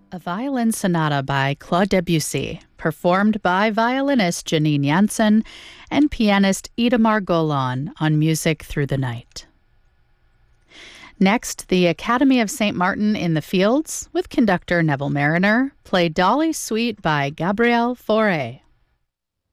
A violin sonata by Claude Debussy, performed by violinist Janine Jansen and pianist Itamar Golan on Music Through the Night. Next, the Academy of St. Martin in the Fields, with conductor Neville Mariner, played Dolly Suite by Gabriel Fauré.